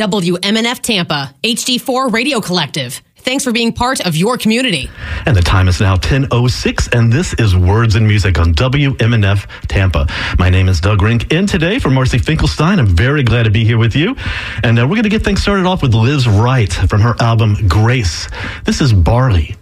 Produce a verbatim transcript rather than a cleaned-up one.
W M N F Tampa, H D four Radio Collective. Thanks for being part of your community. And the time is now ten oh six, and this is Words and Music on W M N F Tampa. My name is Doug Rink, in today for Marcy Finkelstein. I'm very glad to be here with you. And uh, we're going to get things started off with Liz Wright from her album Grace. This is Barley.